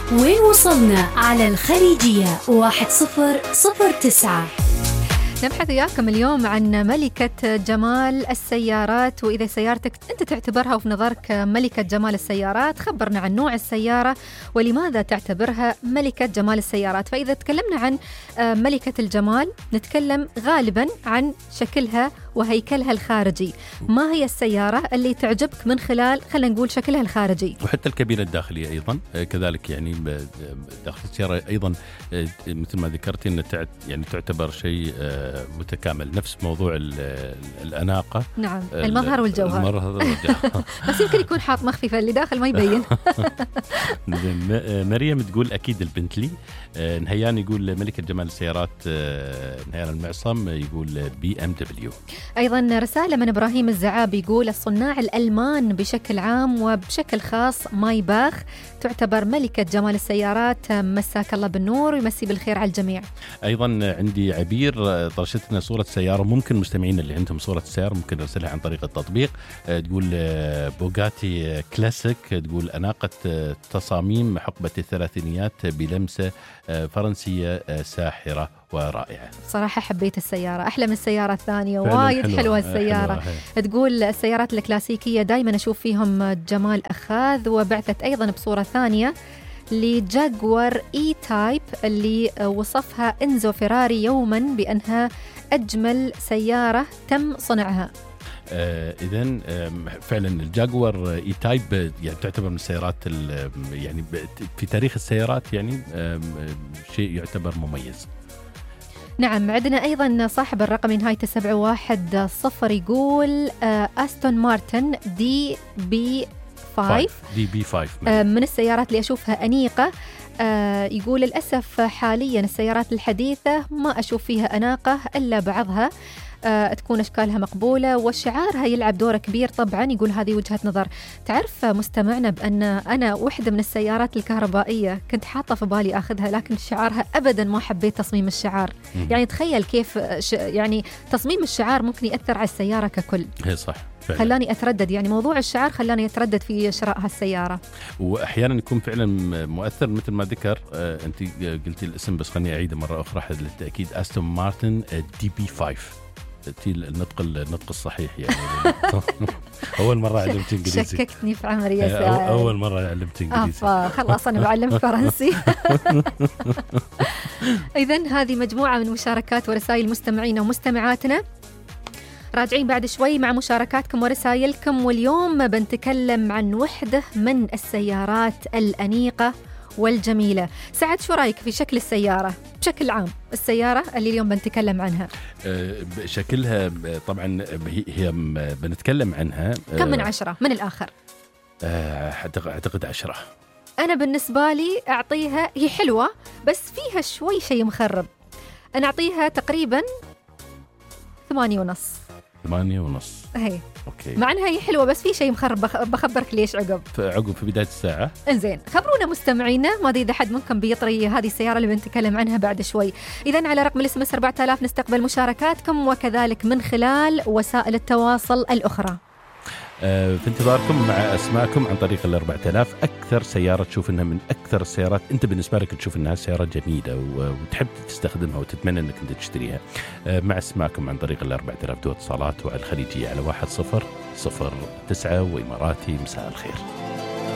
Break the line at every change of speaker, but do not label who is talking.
وين وصلنا على الخليجية 1009.
نبحث وياكم اليوم عن ملكة جمال السيارات، وإذا سيارتك أنت تعتبرها وفي نظرك ملكة جمال السيارات خبرنا عن نوع السيارة ولماذا تعتبرها ملكة جمال السيارات. فإذا تكلمنا عن ملكة الجمال نتكلم غالبا عن شكلها وهيكلها الخارجي. ما هي السيارة اللي تعجبك من خلال خلينا نقول شكلها الخارجي
وحتى الكابينة الداخلية أيضا كذلك، يعني داخل السيارة أيضا مثل ما ذكرت أن يعني تعتبر شيء متكامل، نفس موضوع الأناقة.
نعم، المظهر والجوهر بس يمكن يكون حاط مخففة اللي داخل ما يبين.
مريم تقول أكيد البنتلي. نهيان يقول ملكة جمال السيارات نهيان المعصم يقول BMW.
أيضا رسالة من إبراهيم الزعاب يقول الصناع الألمان بشكل عام وبشكل خاص مايباخ تعتبر ملكة جمال السيارات. مساك الله بالنور ويمسي بالخير على الجميع.
أيضا عندي عبير طرشتنا صورة سيارة، ممكن مستمعين اللي عندهم صورة سيارة ممكن نرسلها عن طريق التطبيق. تقول بوغاتي كلاسيك، تقول أناقة تصاميم حقبة الثلاثينيات بلمسة فرنسية ساحرة ورائعة.
صراحة حبيت السيارة، أحلى من السيارة الثانية، وايد حلوة السيارة. تقول السيارات الكلاسيكية دايما أشوف فيهم جمال أخاذ. وبعثت أيضا بصورة ثانية لجاكوار إي تايب اللي وصفها إنزو فيراري يوما بأنها أجمل سيارة تم صنعها.
إذن فعلا الجاكوار إي تايب يعني تعتبر من السيارات يعني في تاريخ السيارات يعني شيء يعتبر مميز.
نعم، عندنا أيضا صاحب الرقم نهايته 710 يقول أستون مارتن دي بي 5 من السيارات اللي أشوفها أنيقة. يقول للأسف حاليا السيارات الحديثة ما أشوف فيها أناقة إلا بعضها تكون أشكالها مقبولة وشعارها يلعب دور كبير. طبعا يقول هذه وجهة نظر. تعرف مستمعنا بأن أنا واحدة من السيارات الكهربائية كنت حاطة في بالي أخذها، لكن شعارها أبدا ما حبيت تصميم الشعار. يعني تخيل كيف يعني تصميم الشعار ممكن يأثر على السيارة ككل.
هي صح فعلا.
خلاني أتردد، يعني موضوع الشعار خلاني أتردد في شراء هالسيارة.
وأحيانا يكون فعلا مؤثر مثل ما ذكر أنت قلتي الاسم بس خلني أعيده مرة أخرى للتأكيد. أستون مارتن دي بي 5 النطق الصحيح يعني. أول مرة علمت إنجليزي.
شككتني في عمري يا سعد.
أول مرة علمت إنجليزي.
خلاص أنا بعلم فرنسي. إذن هذه مجموعة من مشاركات ورسائل مستمعين ومستمعاتنا. راجعين بعد شوي مع مشاركاتكم ورسائلكم، واليوم بنتكلم عن وحدة من السيارات الأنيقة والجميلة. سعد شو رأيك في شكل السيارة بشكل عام؟ السيارة اللي اليوم بنتكلم عنها
شكلها طبعا هي بنتكلم عنها
كم من 10 من الآخر؟
أعتقد 10. أنا
بالنسبة لي أعطيها، هي حلوة بس فيها شيء مخرب. أنا أعطيها تقريبا 8.5.
8.5
هي
أوكي.
مع أنها هي حلوة بس في شيء مخرب. بخبرك ليش عقب
في بداية الساعة.
إنزين، خبرونا مستمعينا ما أدري إذا حد منكم بيطري هذه السيارة اللي بنتكلم عنها بعد شوي. إذن على رقم الSMS 4000 نستقبل مشاركاتكم وكذلك من خلال وسائل التواصل الأخرى.
في انتظاركم مع أسماءكم عن طريق 4000. أكثر سيارة تشوف إنها من أكثر السيارات أنت بالنسبة لك تشوف إنها سيارة جميلة وتحب تستخدمها وتتمنى إنك أنت تشتريها. مع أسماءكم عن طريق 4000 دو اتصالات وعلى الخليجية على 1009 وإماراتي. مساء الخير.